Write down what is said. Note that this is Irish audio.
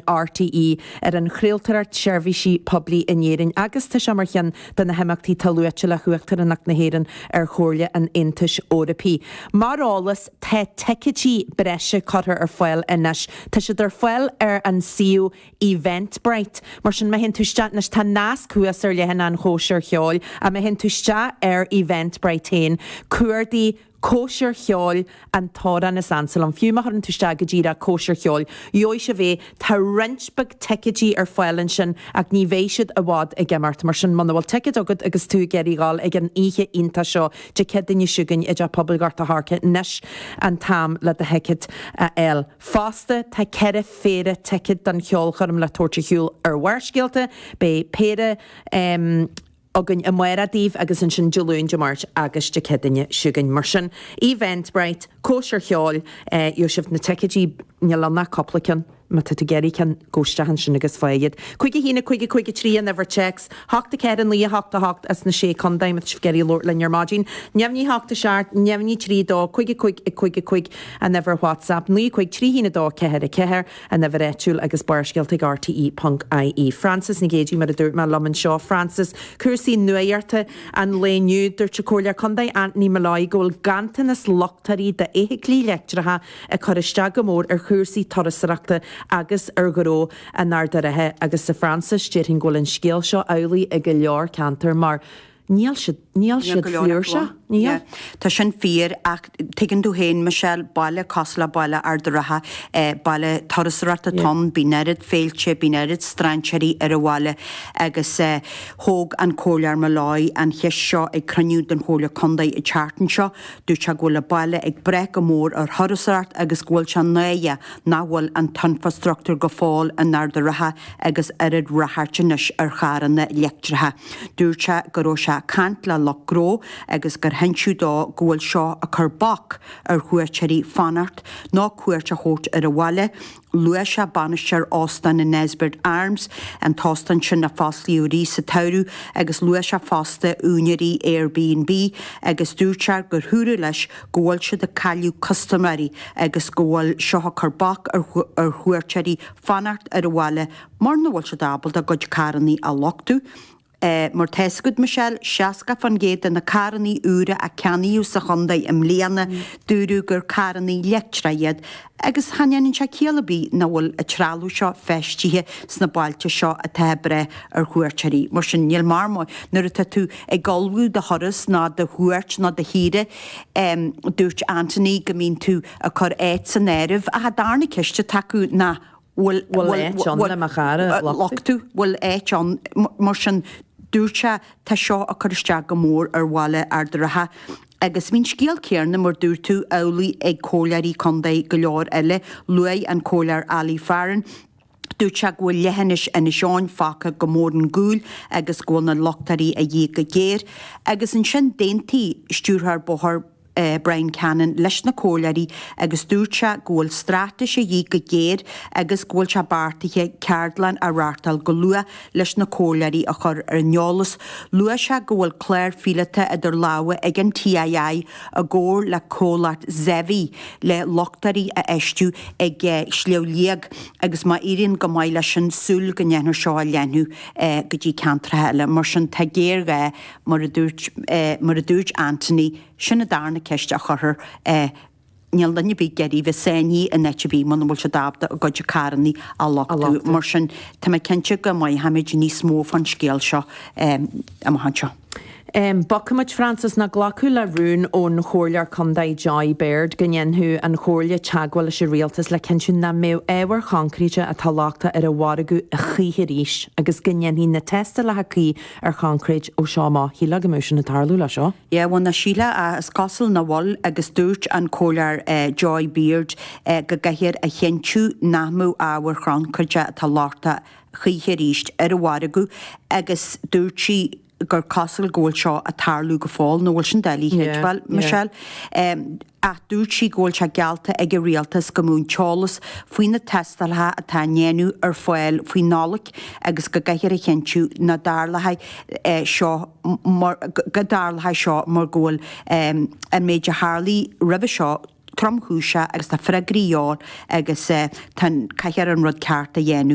RTE an chréaltar seirbhísí poblí inéireann agus tá seamarchan den na heimachtaí talúite le chuachtar an na héireann chóirle an Intis Eorpaí. Marálas tá teicetí breise cotar foiil inis, tá sé ar foiil an siú Eventbrite. Mar sin me hen túiste nas tá nás cuas ar lehan an chóisiir cheáil a me hen túiste Eventbrite cuairdaí Kosher Hjol an Toran is ansel an fiúmachar an túiste go ddíra Kosher Hjol. Joi se bvé tá rinsbeg teicetí foiilin sin ag ní bhéisiad a bhád ag gemart mar sin man bhfuil teicet agad agus tú geiríáil ag an ihe inta seo de cedaine siúgan idir poblgart a harce nes an tam le a heicet a el. Fásta tá ceire féire teicet den cheol chum le torte hiúil bhhaircéalte be péire agan a muiradíh agus an sin Júlún de Mart agus de cedaine siúgan mar sin. Eventbrite, Kosher Hjol, Josef na teicetí nealana coplachan. Mata geri can gostahan sin agus fáiad. Cuige hína cuige trí an ever checks. Hachta cean lí hachta as na sé condaim mit geri lort linear margin. Nemní hachta shart, nemní trí dó, cuige an ever WhatsApp. Ní cuig trí hína dó ceher a ceher an ever etúil agus barsgeltig RTE.ie. Francis nigéji mar a dúirt me loman seo. Francis cursí nuairte an léniu dúirt cóir condai Anthony Malai gól gantan as lochtarí de éhiglí lectratha a choristeag mór chursí torasarachta agus goró a nardarathe agus sa Francis déir hin ggóil an scéal seo eolaí ag go leor cantar mar níl siad fliúr se? Tá sin fír ach tuigeann tú héin Michelle baile cosla baile ardaratha baile torasarachta ton bínerid féilte bínerid strandseí ar a bháile agus thóg an cóilear Malai an cheis seo ag cruniú den chóla condaid i chartan seo dúirt se ggóil baile ag brec go mór ar thorasaracht agus ggóil se néige náhfuil an tanfastruchtúr go fáil an nardaratha agus arid rathirtenis ar charanna lectratha. Dúirt se goró se cant le lochró agus gur hensú dá ggóil seo a churbach ar chuirteirí fanart ná chuirte hót ar a bháile lua se banisteir ástan in Nesbert Arms an tástan sin na fáslíú rí sa tairú agus lua se fásta úneirí Airbnb agus dúirtear gur thuúra leis ggóil se de caiú customary agus ggóil seo churbach ar chuirteirí fanart ar a bháile mar na bhfuil se dábal a gcuid carannaí a lochtú. Mar teisgud Michelle seaca fan géad na carannaí úra a ceannaíú sa chundaid im léana dúrú gur carannaí lectraiad agus haneann se céalabí na bhfuil a trálú seo feistíthe sna bailte seo a tebre ar chuirteirí. Mar sin níl marmó nuair a tú ag galbhú de thoras ná de chuirt ná de híre dúirt Anthony go mín tú a chur éit san éirih a darna ceiste taú na lochtú bhfuil éit an mar sin dúirte tá seo a chuirteag go mór ar bháile ardaratha agus mín scéal céarna mar dúir tú eolaí ag cóilearí condaid go leor eile luaid an cóilear Alí Farran dúirt se ghfuil lehanis ina seáin facha go mór an gúil agus ghfuil na lochtarí a dhé go géir agus an sin déntaí stúrthar bothar Brian Cannon leis na cóilearí agus dúirte ghfuil stráteise dhé go géir agus ghfuil se bartaithe ceardlan a rátal go lua leis na cóilearí a chur ar neolalas. Lua se ghfuil cléir fílate idir láha ag an TII a ggóir le cólaat zevi le lochtarí a eistú ag sleoléag agus má iríonn go maiile sin súl go nnéannar seo a leanú go dtí cantrathe eile mar sin tá géir mar a dúirt Anthony sinna darna ceiste a chuthair níl danne bí geirí bheith séní a nete bí man bhfuil se dábda a goide carannaí a lochtú mar sin tá mé cinnte go maiid haimiid níos mó fan scéal seo am hanseo. Bacamid Francis na glacu le rún ón chóirlear condaid Joy Baird gannenhu an chóirle teagháil sé rialtas le cinnú na méh éhar chancríte a talachta ar a bhhargu a chíthe ríis agus gannenhí na testa le haí ar chancréid ó seá híla go na tarlú le seo? Bhain na síle a scasal na bhil agus dúirt an chóirlear Joy Baird go gaiir a chéintú námú áhar chancríte a talachta chíthe ríist ar a bhhargu agus dúirtí gur casal ggóil seo a tarlú go fáil nó bhfuil sin deilí héidhil Michelle a dúirt sí ggóil se gealta ag go rialtas go mún teolalas faoin na testaltha atá néanú ar fáil faoi nálaigh agus go gaiir a cheintú na darlathe seo go darlathe seo mar ggóil an méid a Harlaí ribh seo tromthúise agus tá freigríáil agus tan caiar an rud ceart a dhéanú